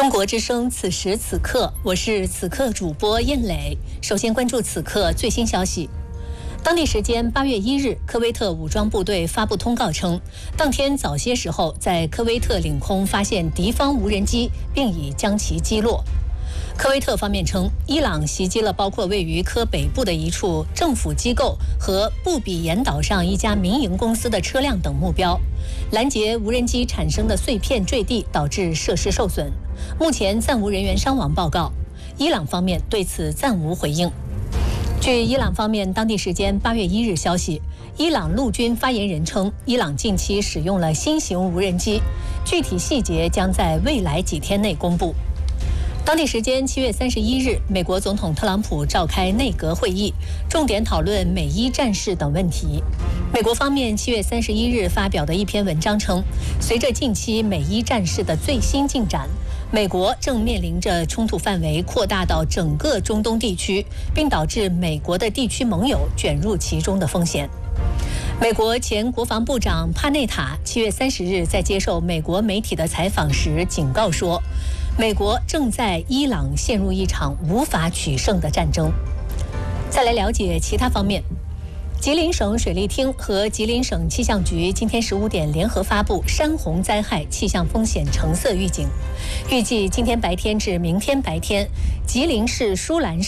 中国之声，此时此刻，我是此刻主播燕磊。首先关注此刻最新消息。当地时间8月1日，科威特武装部队发布通告称，当天早些时候在科威特领空发现敌方无人机，并已将其击落。科威特方面称，伊朗袭击了包括位于科北部的一处政府机构和布比岩岛上一家民营公司的车辆等目标，拦截无人机产生的碎片坠地，导致设施受损。目前暂无人员伤亡报告，伊朗方面对此暂无回应。据伊朗方面当地时间8月1日消息，伊朗陆军发言人称，伊朗近期使用了新型无人机，具体细节将在未来几天内公布。当地时间7月31日，美国总统特朗普召开内阁会议，重点讨论美伊战事等问题。美国方面7月31日发表的一篇文章称，随着近期美伊战事的最新进展，美国正面临着冲突范围扩大到整个中东地区，并导致美国的地区盟友卷入其中的风险。美国前国防部长帕内塔7月30日在接受美国媒体的采访时警告说，美国正在伊朗陷入一场无法取胜的战争。再来了解其他方面，吉林省水利厅和吉林省气象局今天15点联合发布山洪灾害气象风险橙色预警，预计今天白天至明天白天，吉林市舒兰市